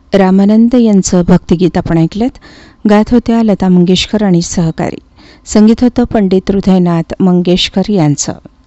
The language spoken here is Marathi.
रामानंद यांचं भक्तिगीत आपण ऐकलत. गात होत्या लता मंगेशकर आणि सहकारी. संगीत होतं पंडित हृदयनाथ मंगेशकर यांचं.